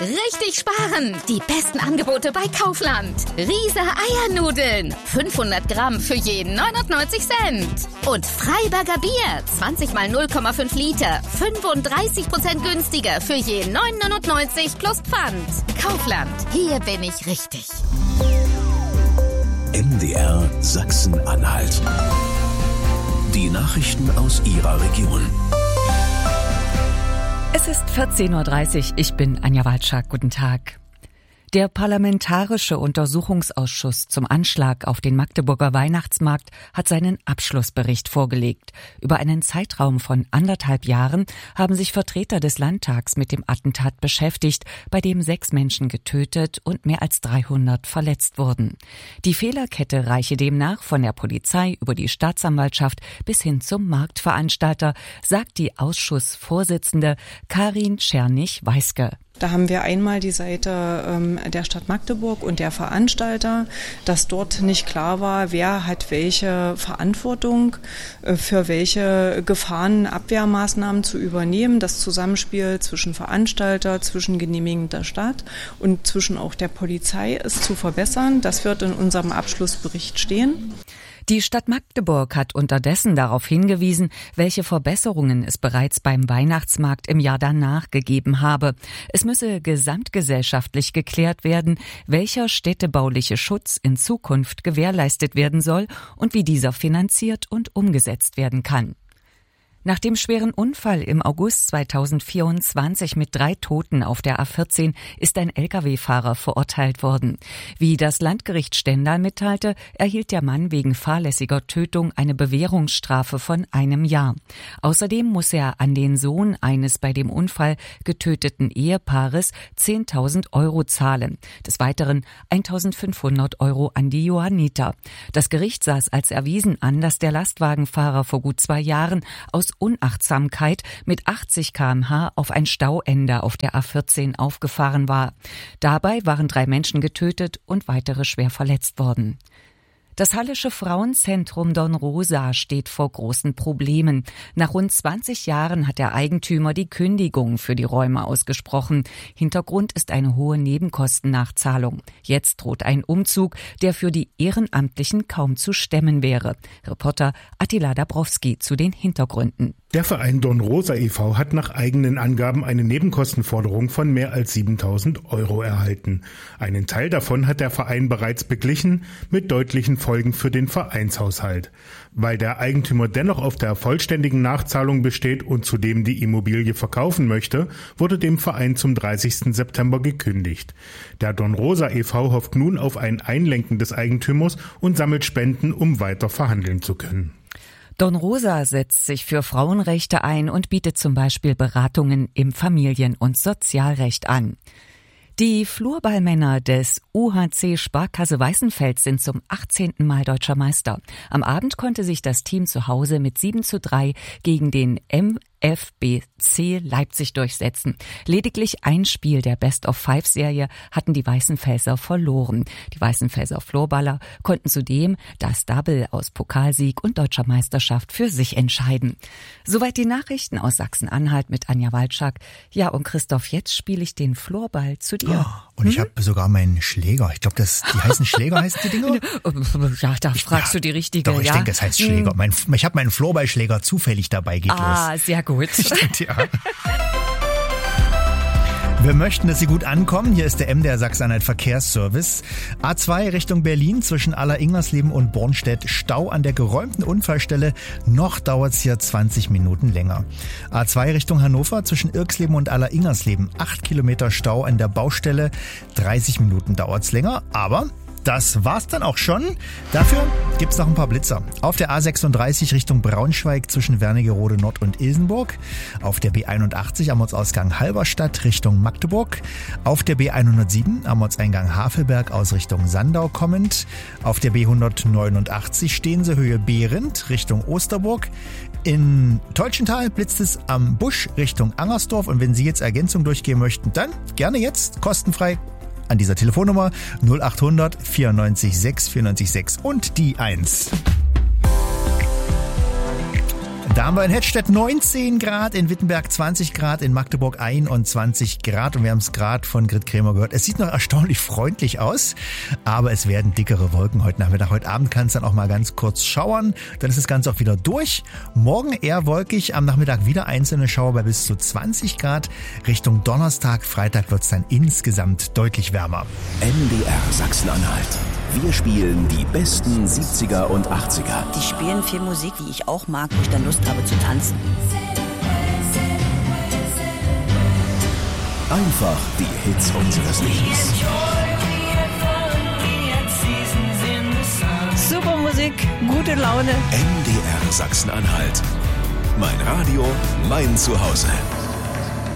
Richtig sparen! Die besten Angebote bei Kaufland. Riese Eiernudeln. 500 Gramm für jeden 99 Cent. Und Freiberger Bier. 20 mal 0,5 Liter. 35% günstiger für jeden 9,99 plus Pfand. Kaufland. Hier bin ich richtig. MDR Sachsen-Anhalt. Die Nachrichten aus Ihrer Region. Es ist 14.30 Uhr. Ich bin Anja Walczak. Guten Tag. Der Parlamentarische Untersuchungsausschuss zum Anschlag auf den Magdeburger Weihnachtsmarkt hat seinen Abschlussbericht vorgelegt. Über einen Zeitraum von 1,5 Jahren haben sich Vertreter des Landtags mit dem Attentat beschäftigt, bei dem 6 Menschen getötet und mehr als 300 verletzt wurden. Die Fehlerkette reiche demnach von der Polizei über die Staatsanwaltschaft bis hin zum Marktveranstalter, sagt die Ausschussvorsitzende Karin Czernych-Weiske. Da haben wir einmal die Seite der Stadt Magdeburg und der Veranstalter, dass dort nicht klar war, wer hat welche Verantwortung für welche Gefahrenabwehrmaßnahmen zu übernehmen. Das Zusammenspiel zwischen Veranstalter, zwischen genehmigender Stadt und zwischen auch der Polizei ist zu verbessern. Das wird in unserem Abschlussbericht stehen. Die Stadt Magdeburg hat unterdessen darauf hingewiesen, welche Verbesserungen es bereits beim Weihnachtsmarkt im Jahr danach gegeben habe. Es müsse gesamtgesellschaftlich geklärt werden, welcher städtebauliche Schutz in Zukunft gewährleistet werden soll und wie dieser finanziert und umgesetzt werden kann. Nach dem schweren Unfall im August 2024 mit 3 Toten auf der A14 ist ein Lkw-Fahrer verurteilt worden. Wie das Landgericht Stendal mitteilte, erhielt der Mann wegen fahrlässiger Tötung eine Bewährungsstrafe von 1 Jahr. Außerdem muss er an den Sohn eines bei dem Unfall getöteten Ehepaares 10.000 Euro zahlen. Des Weiteren 1.500 Euro an die Johanniter. Das Gericht sah es als erwiesen an, dass der Lastwagenfahrer vor gut 2 Jahren aus Unachtsamkeit mit 80 km/h auf ein Stauende auf der A14 aufgefahren war. Dabei waren 3 Menschen getötet und weitere schwer verletzt worden. Das Hallische Frauenzentrum Dornrosa steht vor großen Problemen. Nach rund 20 Jahren hat der Eigentümer die Kündigung für die Räume ausgesprochen. Hintergrund ist eine hohe Nebenkostennachzahlung. Jetzt droht ein Umzug, der für die Ehrenamtlichen kaum zu stemmen wäre. Reporter Attila Dabrowski zu den Hintergründen. Der Verein Dornrosa e.V. hat nach eigenen Angaben eine Nebenkostenforderung von mehr als 7.000 Euro erhalten. Einen Teil davon hat der Verein bereits beglichen, mit deutlichen Folgen für den Vereinshaushalt. Weil der Eigentümer dennoch auf der vollständigen Nachzahlung besteht und zudem die Immobilie verkaufen möchte, wurde dem Verein zum 30. September gekündigt. Der Dornrosa e.V. hofft nun auf ein Einlenken des Eigentümers und sammelt Spenden, um weiter verhandeln zu können. Dornrosa setzt sich für Frauenrechte ein und bietet zum Beispiel Beratungen im Familien- und Sozialrecht an. Die Flurballmänner des UHC Sparkasse Weißenfels sind zum 18. Mal deutscher Meister. Am Abend konnte sich das Team zu Hause mit 7:3 gegen den FBC Leipzig durchsetzen. Lediglich ein Spiel der Best-of-5-Serie hatten die Weißenfelser verloren. Die Weißenfelser Florballer konnten zudem das Double aus Pokalsieg und deutscher Meisterschaft für sich entscheiden. Soweit die Nachrichten aus Sachsen-Anhalt mit Anja Walczak. Ja, und Christoph, jetzt spiele ich den Florball zu dir. Oh, und ich habe sogar meinen Schläger. Ich glaube, die heißen Schläger, heißen die Dinger? Ja, da fragst du die richtige. Doch, ich denke, es heißt Schläger. Ich habe meinen Florballschläger zufällig dabei. Geht los. Sehr gut. Stimmt, ja. Wir möchten, dass Sie gut ankommen. Hier ist der MDR Sachsen-Anhalt Verkehrsservice. A2 Richtung Berlin zwischen Aller-Ingersleben und Bornstedt. Stau an der geräumten Unfallstelle. Noch dauert es hier 20 Minuten länger. A2 Richtung Hannover zwischen Irxleben und Aller-Ingersleben. 8 Kilometer Stau an der Baustelle. 30 Minuten dauert es länger, aber das war's dann auch schon. Dafür gibt's noch ein paar Blitzer. Auf der A36 Richtung Braunschweig zwischen Wernigerode Nord und Ilsenburg. Auf der B81 am Ortsausgang Halberstadt Richtung Magdeburg. Auf der B107 am Ortseingang Havelberg aus Richtung Sandau kommend. Auf der B189 Steense Höhe Behrendt Richtung Osterburg. In Teutschenthal blitzt es am Busch Richtung Angersdorf. Und wenn Sie jetzt Ergänzung durchgehen möchten, dann gerne jetzt kostenfrei an dieser Telefonnummer 0800 94 6 94 6 und die 1. Da haben wir in Hettstedt 19 Grad, in Wittenberg 20 Grad, in Magdeburg 21 Grad und wir haben es gerade von Grit Krämer gehört. Es sieht noch erstaunlich freundlich aus, aber es werden dickere Wolken heute Nachmittag. Heute Abend kann es dann auch mal ganz kurz schauern, dann ist das Ganze auch wieder durch. Morgen eher wolkig, am Nachmittag wieder einzelne Schauer bei bis zu 20 Grad. Richtung Donnerstag, Freitag wird es dann insgesamt deutlich wärmer. MDR Sachsen-Anhalt. Wir spielen die besten 70er und 80er. Die spielen viel Musik, die ich auch mag, wo ich dann Lust habe zu tanzen. Einfach die Hits unseres Lebens. Super Musik, gute Laune. MDR Sachsen-Anhalt. Mein Radio, mein Zuhause.